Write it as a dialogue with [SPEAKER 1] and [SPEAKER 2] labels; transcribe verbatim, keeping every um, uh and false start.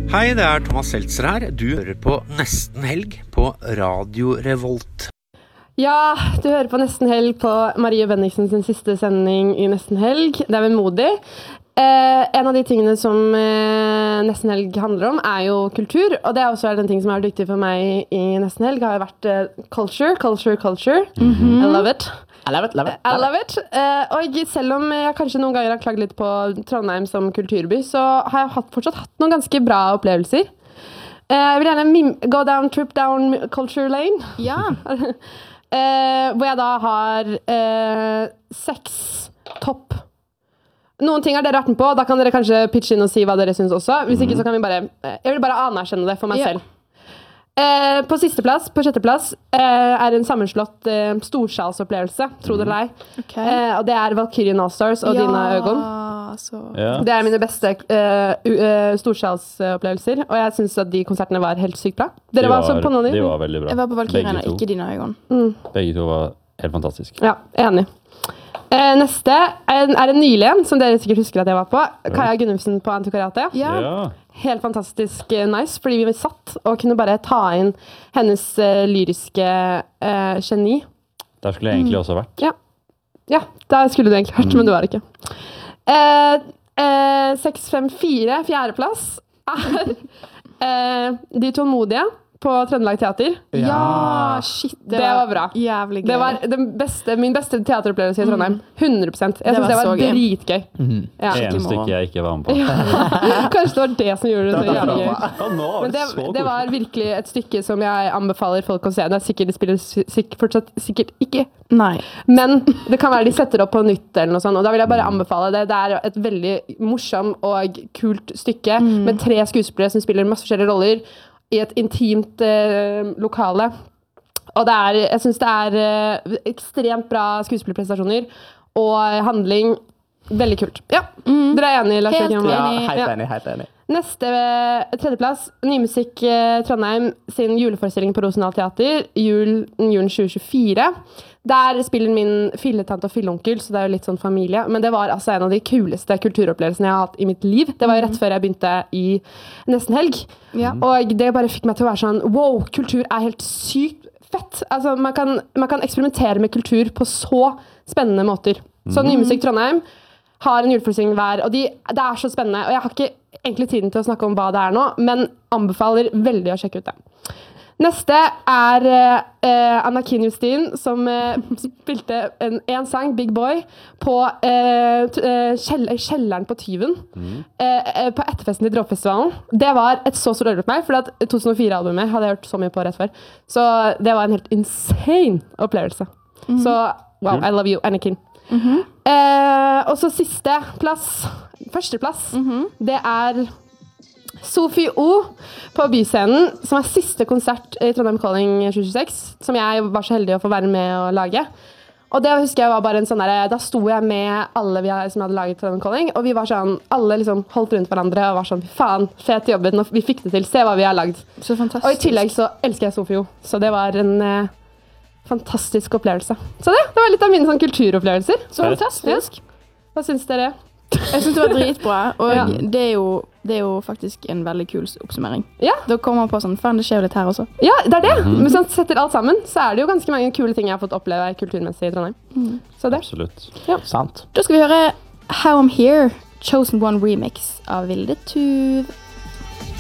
[SPEAKER 1] Hei, det er Thomas Seltzer her. Du hører på Nesten Helg på Radio Revolt.
[SPEAKER 2] Ja, du hører på Nesten Helg på Marie Bendiksen sin siste sending i Nesten Helg. Det er vemodig. Eh, en av de tingene som eh, Nesten Helg handler om er jo kultur, og det er også en ting som er viktig for meg i Nesten Helg, har jo vært eh, culture, culture, culture. Mm-hmm. I love it.
[SPEAKER 3] I love it, love it.
[SPEAKER 2] I love it. Uh, og selv om jeg kanskje noen ganger har klaget litt på Trondheim som kulturby, så har jeg hatt, fortsatt hatt noen ganske bra opplevelser. Uh, jeg vil gjerne mim- go down, trip down culture lane.
[SPEAKER 4] Ja.
[SPEAKER 2] uh, hvor jeg da har uh, seks topp. Noen ting har dere vært med på, da kan dere kanskje pitche inn og si hva dere synes også. Hvis ikke så kan vi bare, jeg vil bare anerkjenne det for meg
[SPEAKER 4] Ja.
[SPEAKER 2] selv. Eh, på siste plass, på sjette plass, eh, er en sammenslått eh, storsalsopplevelse, tro det eller ei.
[SPEAKER 4] Okay.
[SPEAKER 2] Eh, og det er Valkyrien Allstars og
[SPEAKER 4] ja,
[SPEAKER 2] Dina Øgon.
[SPEAKER 4] Så.
[SPEAKER 3] Ja.
[SPEAKER 2] Det er mine beste eh, u- eh, storsalsopplevelser, og jeg synes at de konsertene var helt sykt bra. Dere
[SPEAKER 3] De
[SPEAKER 2] var, så på noen av
[SPEAKER 3] de
[SPEAKER 2] de?
[SPEAKER 3] var veldig bra.
[SPEAKER 4] Jeg var på Valkyrien
[SPEAKER 3] Begge
[SPEAKER 4] og
[SPEAKER 3] to.
[SPEAKER 4] ikke Dina Øgon.
[SPEAKER 2] Mm.
[SPEAKER 3] Begge to var helt fantastisk.
[SPEAKER 2] Ja, enig. Eh, neste er, er en nylig en, som dere sikkert husker at jeg var på. Kaja Gunnufsen på Antikvariatet.
[SPEAKER 4] Ja.
[SPEAKER 3] Ja.
[SPEAKER 2] Helt fantastisk eh, nice, fordi vi satt og kunne bare ta inn hennes eh, lyriske eh, geni.
[SPEAKER 3] Der skulle jeg egentlig også vært.
[SPEAKER 2] Ja, ja der skulle du egentlig vært, men du var ikke. Eh, eh, seks fem fire, fjerdeplass, er eh, De Tålmodige på Trøndelag Teater.
[SPEAKER 4] Ja, shit.
[SPEAKER 2] Det var bra.
[SPEAKER 4] Jævlig gøy.
[SPEAKER 2] Det var den beste, min beste teateropplevelse i Trondheim. hundre prosent. Jeg
[SPEAKER 4] Det
[SPEAKER 2] synes
[SPEAKER 4] var
[SPEAKER 2] det var
[SPEAKER 4] så gøy.
[SPEAKER 2] dritgøy.
[SPEAKER 3] Mm.
[SPEAKER 2] Ja.
[SPEAKER 3] Det eneste
[SPEAKER 4] moro.
[SPEAKER 3] ikke jeg ikke var med på.
[SPEAKER 2] Kanskje det var det som gjorde det så jævlig gøy.
[SPEAKER 3] Ja, nå var
[SPEAKER 2] Men det,
[SPEAKER 3] det så
[SPEAKER 2] det var virkelig et stykke som jeg anbefaler folk å se. Det er sikkert, det spiller sikkert, fortsatt sikkert ikke.
[SPEAKER 4] Nei.
[SPEAKER 2] Men det kan være de setter opp på nytt eller noe sånt, og da vil jeg bare anbefale det. Det er et veldig morsom og kult stykke med tre skuespillere som spiller masse forskjellige roller i et intimt eh, lokale. Og det er, jeg synes det er eh, ekstremt bra skuespillerprestasjoner og handling. Veldig kult. Ja, dere er enige, Lars
[SPEAKER 4] Helt
[SPEAKER 2] Jørgen?
[SPEAKER 4] enig.
[SPEAKER 3] Ja, helt
[SPEAKER 2] Ja.
[SPEAKER 3] enig, helt enig.
[SPEAKER 2] Neste eh, tredjeplass, Nymusikk eh, Trondheim sin juleforestilling på Rosendal Teater, jul, julen tjue tjuefire. Der spiller min filletante og filleonkel, så det er jo litt sånn familie. Men det var altså en av de kuleste kulturopplevelsene jeg har hatt i mitt liv. Det var jo rett før jeg begynte i Nesten Helg.
[SPEAKER 4] Ja.
[SPEAKER 2] Og det bare fikk meg til å være sånn, wow, kultur er helt sykt fett. Altså, man kan, man kan eksperimentere med kultur på så spennende måter. Så Nymusikk Trondheim har en juleforestilling hver, og de, det er så spennende. Og jeg har ikke egentlig tiden til å snakke om hva det er nå, men anbefaler veldig å sjekke ut det. Neste er eh, Anna Kinjustin, som eh, spilte en, en sang, Big Boy, på eh, t- eh, kjell- kjelleren på Tyven, eh, eh, på etterfesten til Dråpefestivalen. Det var et så stort øyeblikk for meg, for at to tusen og fire-albumet hadde jeg hørt så mye på rett før. Så det var en helt insane opplevelse. Så wow, I love you, Anakin. Eh, og så siste plass, første plass, det er Sofie O på Byscenen, som er siste konsert i Trondheim Calling tjue tjueseks, som jeg var så heldig å få være med å lage. Og det husker jeg var bare en sånn der, da sto jeg med alle vi som hadde laget Trondheim Calling, og vi var sånn, alle liksom holdt rundt hverandre og var sånn, faen, fet jobben, vi fikk det til, se hva vi har lagd.
[SPEAKER 4] Så fantastisk.
[SPEAKER 2] Og i tillegg så elsker jeg Sofie O, så det var en eh, fantastisk opplevelse. Så det, det var litt av mine sånn kulturopplevelser.
[SPEAKER 4] Så fantastisk.
[SPEAKER 2] Hva synes dere?
[SPEAKER 4] Jeg synes det var dritbra, og
[SPEAKER 2] Ja.
[SPEAKER 4] det, er jo, det er jo faktisk en veldig kul oppsummering.
[SPEAKER 2] Ja.
[SPEAKER 4] Da kommer man på sånn, faen, det skjer jo litt her også.
[SPEAKER 2] Ja, det er det. Hvis man setter alt sammen, så er det jo ganske mange kule ting jeg har fått oppleve kulturmessig i Trondheim. Så det.
[SPEAKER 3] Absolutt.
[SPEAKER 5] Sant.
[SPEAKER 4] Da skal vi høre How I'm Here, Chosen One Remix av Vilde Tuv.